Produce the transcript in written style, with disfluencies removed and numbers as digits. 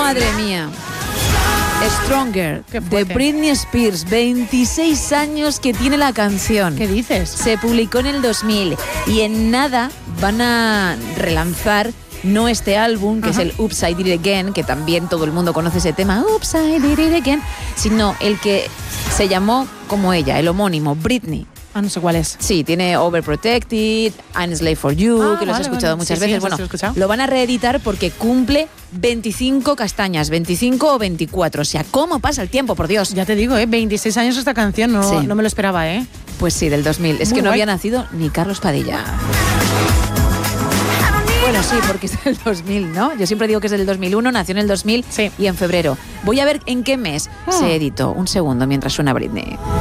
Madre mía. Stronger, de Britney Spears, 26 años que tiene la canción. ¿Qué dices? Se publicó en el 2000 y en nada van a relanzar no este álbum, que es el Oops, I Did It Again, que también todo el mundo conoce ese tema, Oops, I Did It Again, sino el que se llamó como ella, el homónimo, Britney. Ah, no sé cuál es. Sí, tiene Overprotected, I'm a Slave for You, que los he escuchado muchas veces. Bueno, lo van a reeditar porque cumple 25 castañas, 25 o 24. O sea, ¿cómo pasa el tiempo, por Dios? Ya te digo, 26 años esta canción, no me lo esperaba, ¿eh? Pues sí, del 2000. Es Muy que no guay. había nacido ni Carlos Padilla. Bueno, sí, porque es del 2000, ¿no? Yo siempre digo que es del 2001, nació en el 2000 y en febrero. Voy a ver en qué mes se editó. Un segundo mientras suena Britney.